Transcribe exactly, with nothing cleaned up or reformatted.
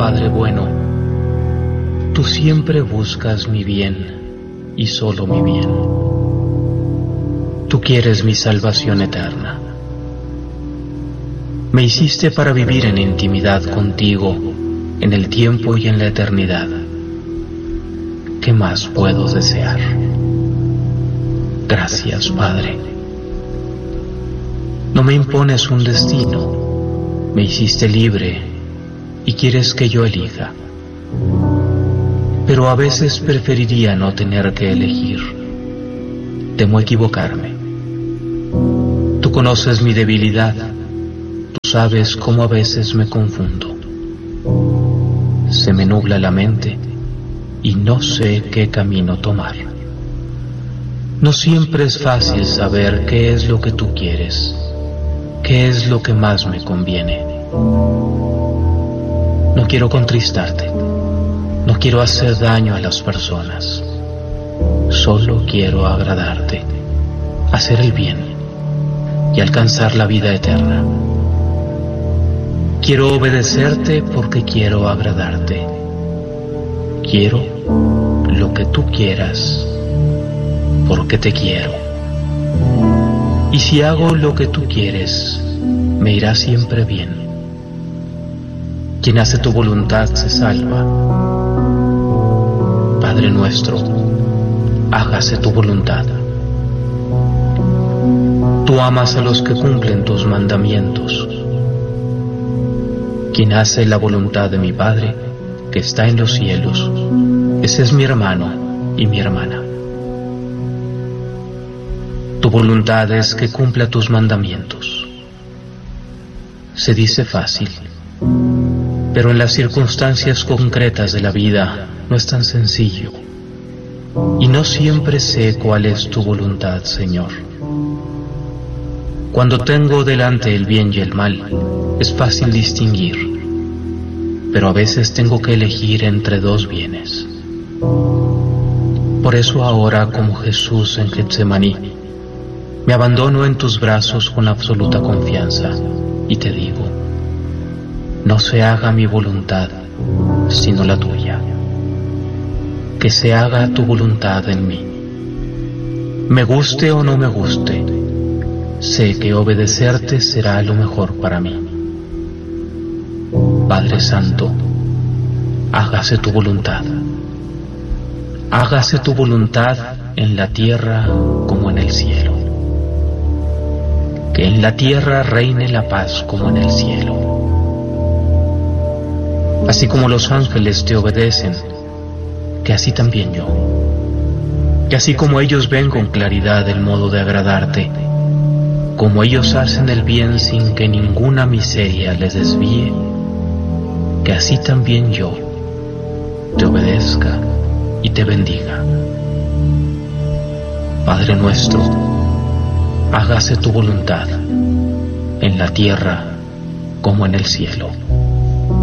Padre bueno, tú siempre buscas mi bien y solo mi bien. Tú quieres mi salvación eterna. Me hiciste para vivir en intimidad contigo, en el tiempo y en la eternidad. ¿Qué más puedo desear? Gracias, Padre. No me impones un destino, me hiciste libre y quieres que yo elija. Pero a veces preferiría no tener que elegir. Temo equivocarme. Tú conoces mi debilidad, tú sabes cómo a veces me confundo. Se me nubla la mente y no sé qué camino tomar. No siempre es fácil saber qué es lo que tú quieres, qué es lo que más me conviene. No quiero contristarte, no quiero hacer daño a las personas. Solo quiero agradarte, hacer el bien y alcanzar la vida eterna. Quiero obedecerte porque quiero agradarte. Quiero lo que tú quieras porque te quiero. Y si hago lo que tú quieres, me irá siempre bien. Quien hace tu voluntad se salva. Padre nuestro, hágase tu voluntad. Tú amas a los que cumplen tus mandamientos. Quien hace la voluntad de mi Padre, que está en los cielos, ese es mi hermano y mi hermana. Tu voluntad es que cumpla tus mandamientos. Se dice fácil, pero en las circunstancias concretas de la vida no es tan sencillo. Y no siempre sé cuál es tu voluntad, Señor. Cuando tengo delante el bien y el mal, es fácil distinguir, pero a veces tengo que elegir entre dos bienes. Por eso ahora, como Jesús en Getsemaní, me abandono en tus brazos con absoluta confianza y te digo: no se haga mi voluntad, sino la tuya. Que se haga tu voluntad en mí. Me guste o no me guste, sé que obedecerte será lo mejor para mí. Padre Santo, hágase tu voluntad. Hágase tu voluntad en la tierra como en el cielo. Que en la tierra reine la paz como en el cielo. Así como los ángeles te obedecen, que así también yo. Que así como ellos ven con claridad el modo de agradarte, como ellos hacen el bien sin que ninguna miseria les desvíe, que así también yo te obedezca y te bendiga. Padre nuestro, hágase tu voluntad, en la tierra como en el cielo.